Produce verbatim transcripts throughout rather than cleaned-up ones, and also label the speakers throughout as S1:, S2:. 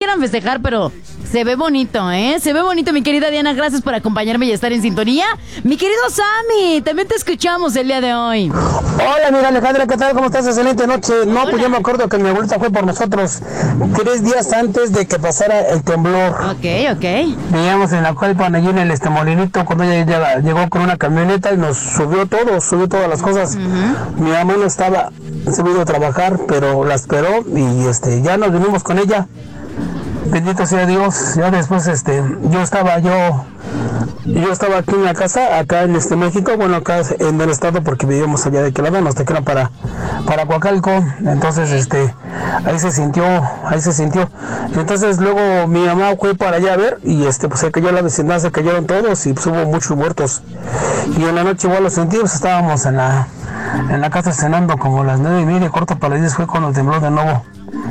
S1: quieran festejar, pero se ve bonito, ¿eh? Se ve bonito, mi querida Diana. Gracias por acompañarme y estar en sintonía. Mi querido Sammy, también te escuchamos el día de hoy.
S2: Hola, amiga Alejandra, ¿qué tal? ¿Cómo estás? Excelente noche. No, Hola. Pues yo me acuerdo que mi abuelita fue por nosotros tres días antes de que pasara el temblor.
S1: Ok, ok.
S2: Veníamos en la Cualpan, allí en el este molinito, cuando ella llega, llegó con una camioneta y nos subió todo, subió todas las cosas. Uh-huh. Mi mamá no estaba subido a trabajar, pero la esperó y este ya nos vinimos con ella. Bendito sea Dios. Ya después este yo estaba yo yo estaba aquí en la casa, acá en este México, bueno, acá en el estado, porque vivíamos allá de aquel lado, nos tequeran para para Coacalco. Entonces este ahí se sintió, ahí se sintió. Entonces luego mi mamá fue para allá a ver y este pues se cayó la vecindad, se cayeron todos y pues hubo muchos muertos. Y en la noche igual lo sentimos, estábamos en la en la casa cenando como las nueve y media, corto para las diez fue cuando tembló de nuevo.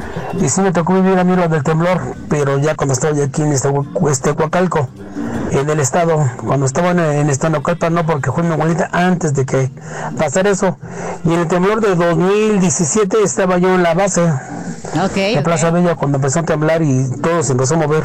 S2: Y sí me tocó vivir a mí lo del temblor, pero ya cuando estaba aquí en este, este Coacalco, en el estado, cuando estaba en, en Estanocalpa, no, porque fue mi abuelita antes de que pasara eso. Y en el temblor de dos mil diecisiete estaba yo en la base
S1: okay,
S2: de Plaza
S1: okay.
S2: Bella cuando empezó a temblar y todo se empezó a mover.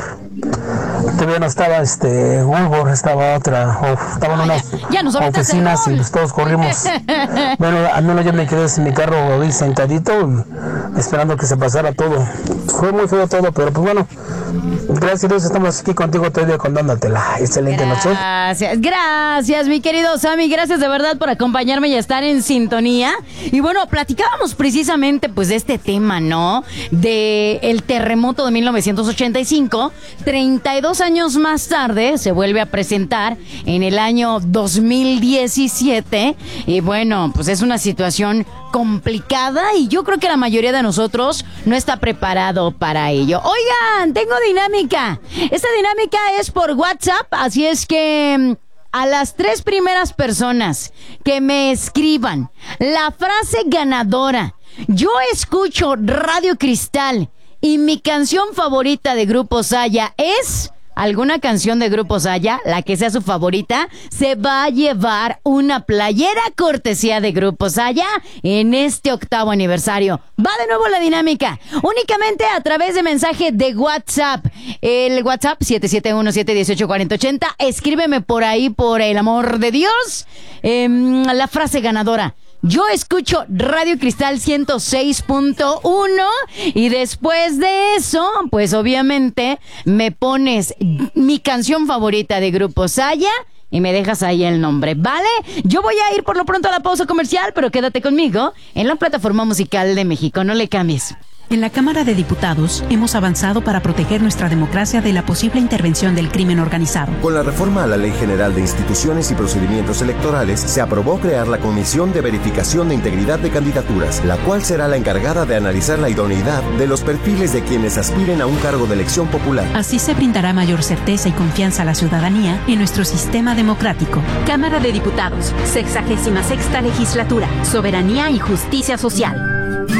S2: Todavía no estaba este Ulbor, estaba otra, oh, estaban ah, unas
S1: ya, ya
S2: oficinas y pues todos corrimos. Bueno, al menos yo me quedé en mi carro ahí sentadito esperando que se pasara todo. Fue muy feo todo, pero pues bueno, gracias a Dios estamos aquí contigo todavía contándotela. Excelente noche.
S1: Gracias, gracias mi querido Sammy, gracias de verdad por acompañarme y estar en sintonía. Y bueno, platicábamos precisamente pues de este tema, ¿no? De el terremoto de mil novecientos ochenta y cinco, treinta y dos años más tarde se vuelve a presentar en el año dos mil diecisiete y bueno, pues es una situación complicada y yo creo que la mayoría de nosotros no está preparado para ello. Oigan, tengo dinámica. Esta dinámica es por WhatsApp, así es que a las tres primeras personas que me escriban la frase ganadora, yo escucho Radio Cristal y mi canción favorita de Grupo Saya es alguna canción de Grupo Saya, la que sea su favorita, se va a llevar una playera cortesía de Grupo Saya en este octavo aniversario. Va de nuevo la dinámica, únicamente a través de mensaje de WhatsApp. El WhatsApp siete siete uno, siete uno ocho, cuatro cero ocho cero. Escríbeme por ahí, por el amor de Dios, eh, la frase ganadora. Yo escucho Radio Cristal ciento seis punto uno y después de eso, pues obviamente me pones mi canción favorita de Grupo Saya y me dejas ahí el nombre, ¿vale? Yo voy a ir por lo pronto a la pausa comercial, pero quédate conmigo en la plataforma musical de México, no le cambies.
S3: En la Cámara de Diputados hemos avanzado para proteger nuestra democracia de la posible intervención del crimen organizado.
S4: Con la reforma a la Ley General de Instituciones y Procedimientos Electorales, se aprobó crear la Comisión de Verificación de Integridad de Candidaturas, la cual será la encargada de analizar la idoneidad de los perfiles de quienes aspiren a un cargo de elección popular.
S3: Así se brindará mayor certeza y confianza a la ciudadanía en nuestro sistema democrático.
S5: Cámara de Diputados, sexagésima sexta legislatura, soberanía y justicia social.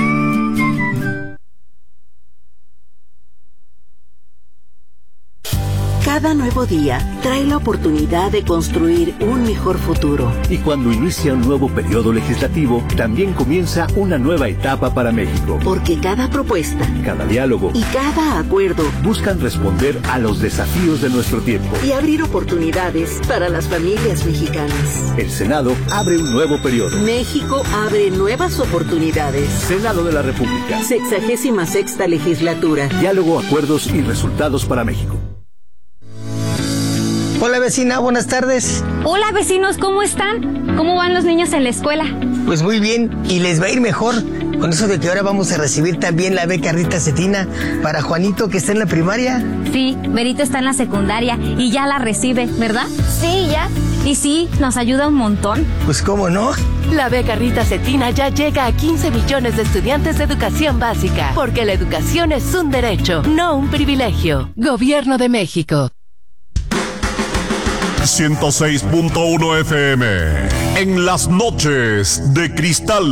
S6: Cada nuevo día trae la oportunidad de construir un mejor futuro.
S7: Y cuando inicia un nuevo periodo legislativo, también comienza una nueva etapa para México.
S6: Porque cada propuesta,
S7: cada diálogo
S6: y cada acuerdo
S7: buscan responder a los desafíos de nuestro tiempo
S6: y abrir oportunidades para las familias mexicanas.
S7: El Senado abre un nuevo periodo.
S6: México abre nuevas oportunidades.
S7: Senado de la República.
S6: Sexagésima sexta legislatura.
S7: Diálogo, acuerdos y resultados para México.
S8: Hola vecina, buenas tardes.
S9: Hola vecinos, ¿cómo están? ¿Cómo van los niños en la escuela?
S8: Pues muy bien, y les va a ir mejor con eso de que ahora vamos a recibir también la beca Rita Cetina para Juanito que está en la primaria.
S9: Sí, Berito está en la secundaria y ya la recibe, ¿verdad?
S10: Sí, ya.
S9: Y sí, nos ayuda un montón.
S8: Pues cómo no.
S11: La beca Rita Cetina ya llega a quince millones de estudiantes de educación básica, porque la educación es un derecho, no un privilegio. Gobierno de México.
S12: ciento seis punto uno F M en las noches de Cristal.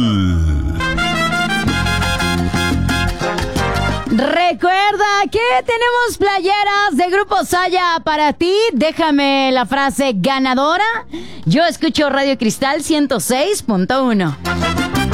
S1: Recuerda que tenemos playeras de Grupo Saya para ti. Déjame la frase ganadora. Yo escucho Radio Cristal ciento seis punto uno.